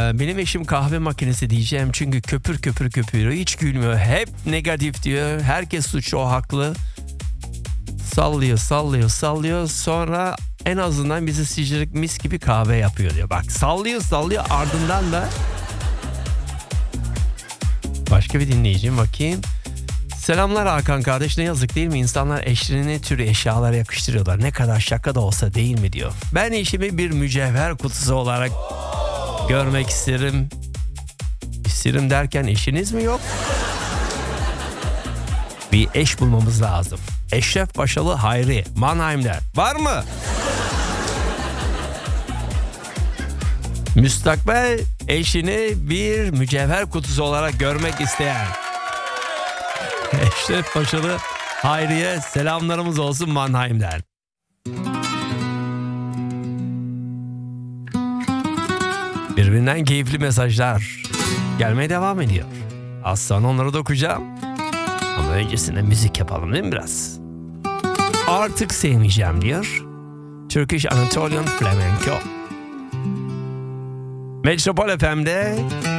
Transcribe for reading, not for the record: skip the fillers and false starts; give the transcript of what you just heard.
Benim eşim kahve makinesi diyeceğim çünkü köpür köpür köpürüyor, hiç gülmüyor, hep negatif diyor, herkes suçlu, o haklı. Sallıyor, sonra en azından bize sıcacık mis gibi kahve yapıyor diyor. Bak, sallıyor ardından da başka bir dinleyicim, bakayım. Selamlar Hakan kardeş, ne yazık değil mi? İnsanlar eşlerine ne tür eşyalar yakıştırıyorlar. Ne kadar şaka da olsa değil mi diyor. Ben eşimi bir mücevher kutusu olarak görmek isterim. İsterim derken eşiniz mi yok? Bir eş bulmamız lazım. Eşref Paşalı Hayri, Mannheim'den. Var mı? Müstakbel eşini bir mücevher kutusu olarak görmek isteyen Eşref Paşalı Hayri'ye selamlarımız olsun Mannheim'den. Birbirinden keyifli mesajlar gelmeye devam ediyor. Az sonra onları da okuyacağım. Ama öncesinde müzik yapalım değil mi biraz? Artık sevmeyeceğim diyor. Turkish Anatolian Flamenco. Metropol FM'de